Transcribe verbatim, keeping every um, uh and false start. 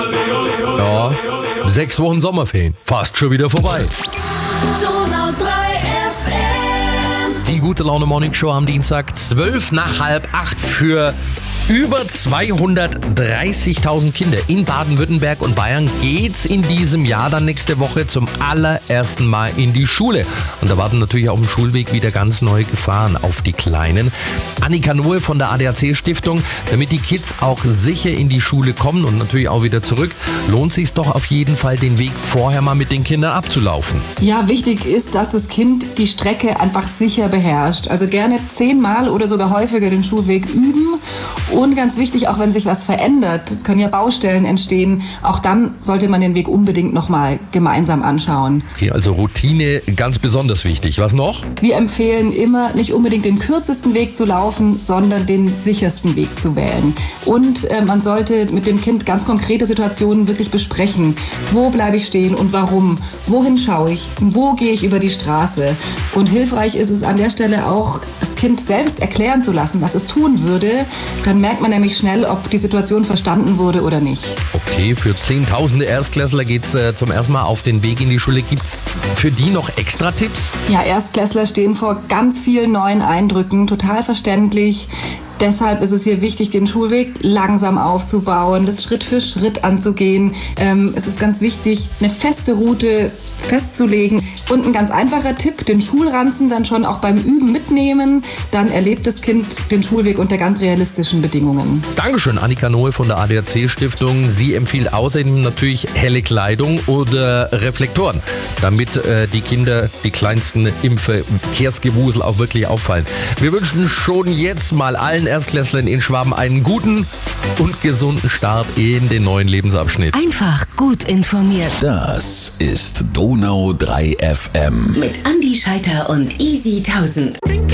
Ja, sechs Wochen Sommerferien, fast schon wieder vorbei. Donau drei F M. Die gute Laune Morning Show am Dienstag, zwölf nach halb acht für über zweihundertdreißigtausend Kinder in Baden-Württemberg und Bayern geht's in diesem Jahr dann nächste Woche zum allerersten Mal in die Schule. Und da warten natürlich auf dem Schulweg wieder ganz neue Gefahren auf die Kleinen. Annika Nohe von der A D A C-Stiftung, damit die Kids auch sicher in die Schule kommen und natürlich auch wieder zurück, lohnt sich doch auf jeden Fall, den Weg vorher mal mit den Kindern abzulaufen. Ja, wichtig ist, dass das Kind die Strecke einfach sicher beherrscht. Also gerne zehnmal oder sogar häufiger den Schulweg üben. Und ganz wichtig, auch wenn sich was verändert, es können ja Baustellen entstehen, auch dann sollte man den Weg unbedingt nochmal gemeinsam anschauen. Okay, also Routine ganz besonders wichtig. Was noch? Wir empfehlen immer, nicht unbedingt den kürzesten Weg zu laufen, sondern den sichersten Weg zu wählen. Und äh, man sollte mit dem Kind ganz konkrete Situationen wirklich besprechen. Wo bleibe ich stehen und warum? Wohin schaue ich? Wo gehe ich über die Straße? Und hilfreich ist es an der Stelle auch, das Kind selbst erklären zu lassen, was es tun würde. Dann merkt man nämlich schnell, ob die Situation verstanden wurde oder nicht. Okay, für zehntausende Erstklässler geht's äh, zum ersten Mal auf den Weg in die Schule. Gibt's für die noch extra Tipps? Ja, Erstklässler stehen vor ganz vielen neuen Eindrücken, total verständlich. Deshalb ist es hier wichtig, den Schulweg langsam aufzubauen, das Schritt für Schritt anzugehen. Ähm, es ist ganz wichtig, eine feste Route festzulegen. Und ein ganz einfacher Tipp, den Schulranzen dann schon auch beim Üben mitnehmen. Dann erlebt das Kind den Schulweg unter ganz realistischen Bedingungen. Dankeschön, Annika Nohe von der A D A C-Stiftung. Sie empfiehlt außerdem natürlich helle Kleidung oder Reflektoren, damit äh, die Kinder, die kleinsten im Verkehrsgewusel auch wirklich auffallen. Wir wünschen schon jetzt mal allen Erstklässlern in Schwaben einen guten und gesunden Start in den neuen Lebensabschnitt. Einfach gut informiert. Das ist Donau drei F M. Mit Andi Scheiter und Easy tausend.